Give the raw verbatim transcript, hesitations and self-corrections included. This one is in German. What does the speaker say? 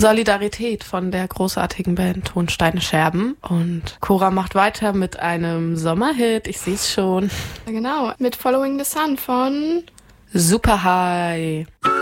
Solidarität von der großartigen Band Tonsteine Scherben. Und Cora macht weiter mit einem Sommerhit, ich seh's schon. Genau, mit Following the Sun von Super High.